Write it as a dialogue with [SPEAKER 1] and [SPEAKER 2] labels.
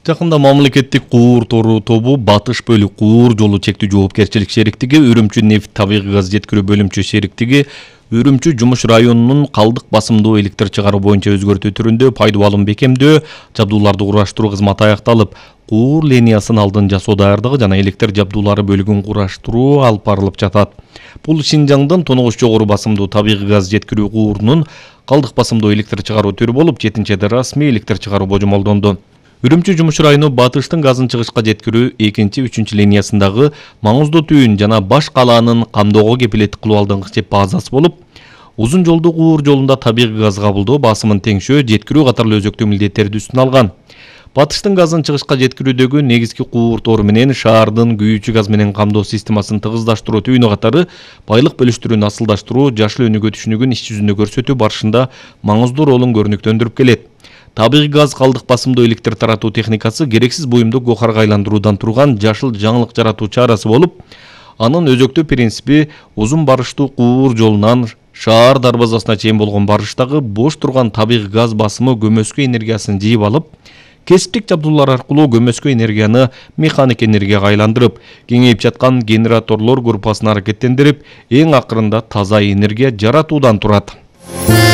[SPEAKER 1] Жакында мамлекеттик куур тору тобу Батыш бөлүк куур жолу чектүү жоопкерчилик шериктиги, Үрүмчү нефть табигый газ жеткирүү бөлүмчө шериктиги, Үрүмчү жумуш районунун калдык басымдуу электр чыгаруу боюнча өзгөртүү түрүндө пайдуу алым бекемдөө, жабдууларды кураштыруу кызматы аякталып, куур линиясын алдын жасоо даярдыгы жана электр жабдуулары бөлүгүн кураштыруу алып барылып жатат. Бул Шинжаңдын тонугуч жогору басымдуу табигый газ жеткирүү куурунун калдык басымдуу электр чыгаруу түрү болуп, 7-де расмий электр чыгаруу божомолдонду. Үрүмчү жумуш району Батыштын газын чыгышка жеткирүү 2-3 линиясындагы маңыздуу түйүн жана баш калаанын камдоого кепилеттик кылуу алдыңкы чеп базасы болуп, узун жолдуу куур жолунда табигый газ кабылдоо, басымын теңшөө, жеткирүү катарлуу өзөктүү милдеттерди үстүнө алган. Батыштын газын чыгышка жеткирүүдөгү негизги куур тору менен шаардын күйүүчү газ менен камдоо системасын тыгыздаштыруу түйүнү катары байлык бөлүштүрүүнү асылдаштыруу, жашыл өнүгүү түшүнүгүн иш жүзүндө көрсөтүү барышында маңыздуу ролун көрүнүктөндүрүп келет. Табигый газ калдык басымдуу электр таратуу техникасы керексиз буюмду гохарга айландыруудан турган жашыл жаңылык жаратуу чарасы болуп, анын өзөктүү принципи узун барыштуу куур жолунан шаар дарбазасына чейин болгон барыштагы бош турган табигый газ басымы көмөскө энергиясын жыйып алып, кесиптик жабдуулар аркылуу көмөскө энергияны механик энергияга айландырып, кеңейип жаткан генераторлор группасын аракеттендирип, эң акырында таза энергия жаратуудан турат.